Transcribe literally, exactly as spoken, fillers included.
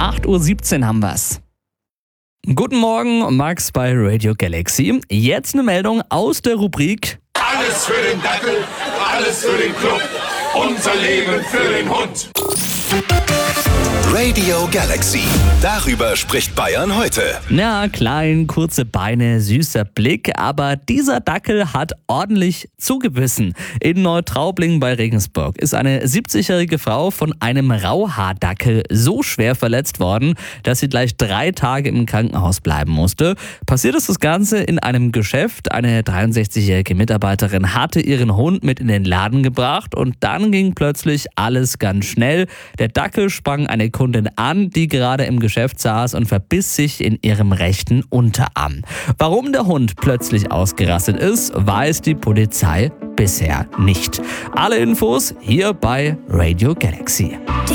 acht Uhr siebzehn haben wir's. Guten Morgen, Max bei Radio Galaxy. Jetzt eine Meldung aus der Rubrik Alles für den Dackel, alles für den Club, unser Leben für den Hund. Radio Galaxy. Darüber spricht Bayern heute. Na, klein, kurze Beine, süßer Blick, aber dieser Dackel hat ordentlich zugebissen. In Neutraubling bei Regensburg ist eine siebzigjährige Frau von einem Rauhaardackel so schwer verletzt worden, dass sie gleich drei Tage im Krankenhaus bleiben musste. Passiert ist das Ganze in einem Geschäft. Eine dreiundsechzigjährige Mitarbeiterin hatte ihren Hund mit in den Laden gebracht und dann ging plötzlich alles ganz schnell. Der Dackel sprang eine Kundin an, die gerade im Geschäft saß und verbiss sich in ihrem rechten Unterarm. Warum der Hund plötzlich ausgerastet ist, weiß die Polizei bisher nicht. Alle Infos hier bei Radio Galaxy. Die